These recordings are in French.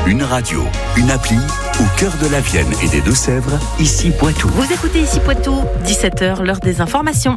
Une radio, une appli, au cœur de la Vienne et des Deux-Sèvres, ici Poitou. Vous écoutez ici Poitou, 17h, l'heure des informations.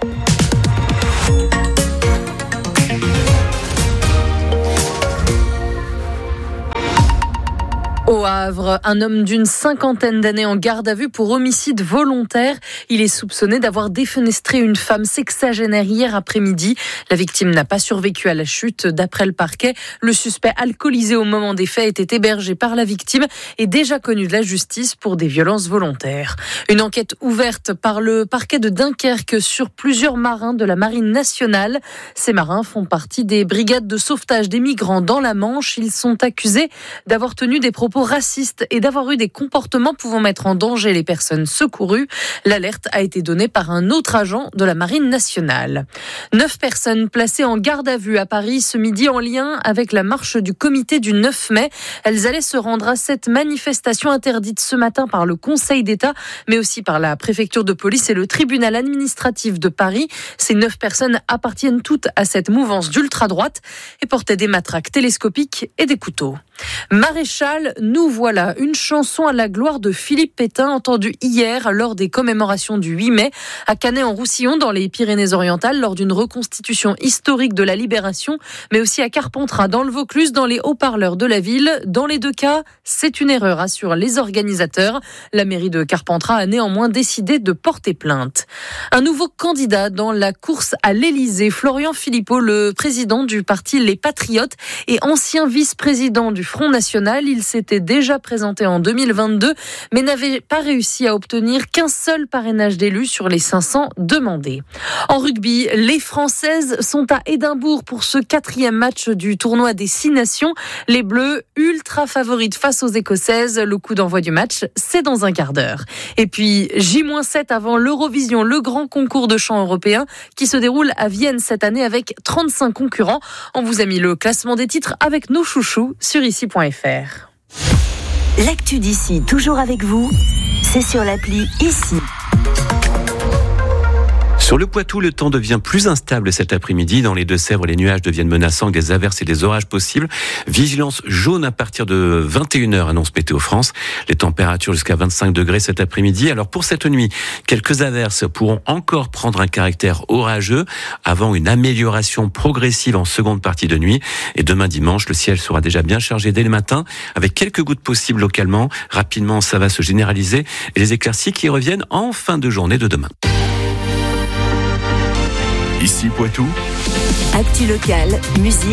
Au Havre, un homme d'une 50aine d'années en garde à vue pour homicide volontaire. Il est soupçonné d'avoir défenestré une femme sexagénaire hier après-midi. La victime n'a pas survécu à la chute. D'après le parquet, le suspect alcoolisé au moment des faits était hébergé par la victime et déjà connu de la justice pour des violences volontaires. Une enquête ouverte par le parquet de Dunkerque sur plusieurs marins de la Marine nationale. Ces marins font partie des brigades de sauvetage des migrants dans la Manche. Ils sont accusés d'avoir tenu des propos racistes et d'avoir eu des comportements pouvant mettre en danger les personnes secourues. L'alerte a été donnée par un autre agent de la Marine nationale. 9 personnes placées en garde à vue à Paris ce midi en lien avec la marche du comité du 9 mai. Elles allaient se rendre à cette manifestation interdite ce matin par le Conseil d'État, mais aussi par la préfecture de police et le tribunal administratif de Paris. Ces 9 personnes appartiennent toutes à cette mouvance d'ultra-droite et portaient des matraques télescopiques et des couteaux. Maréchal, nous voilà, une chanson à la gloire de Philippe Pétain entendue hier lors des commémorations du 8 mai à Canet-en-Roussillon dans les Pyrénées-Orientales lors d'une reconstitution historique de la Libération, mais aussi à Carpentras dans le Vaucluse dans les haut-parleurs de la ville. Dans les deux cas, c'est une erreur, assurent les organisateurs. La mairie de Carpentras a néanmoins décidé de porter plainte. Un nouveau candidat dans la course à l'Élysée, Florian Philippot, le président du parti Les Patriotes et ancien vice-président du Front National. Il s'était déjà présenté en 2022, mais n'avait pas réussi à obtenir qu'un seul parrainage d'élus sur les 500 demandés. En rugby, les Françaises sont à Édimbourg pour ce 4e match du tournoi des 6 nations. Les Bleus, ultra favorites face aux Écossaises. Le coup d'envoi du match, c'est dans un quart d'heure. Et puis, J-7 avant l'Eurovision, le grand concours de chant européen qui se déroule à Vienne cette année avec 35 concurrents. On vous a mis le classement des titres avec nos chouchous sur ici.fr. L'actu d'ici, toujours avec vous, c'est sur l'appli Ici. Sur le Poitou, le temps devient plus instable cet après-midi. Dans les Deux-Sèvres, les nuages deviennent menaçants avec des averses et des orages possibles. Vigilance jaune à partir de 21h, annonce Météo France. Les températures jusqu'à 25 degrés cet après-midi. Alors pour cette nuit, quelques averses pourront encore prendre un caractère orageux avant une amélioration progressive en seconde partie de nuit. Et demain dimanche, le ciel sera déjà bien chargé dès le matin avec quelques gouttes possibles localement. Rapidement, ça va se généraliser et les éclaircies qui reviennent en fin de journée de demain. Ici Poitou. Actu locale, musique.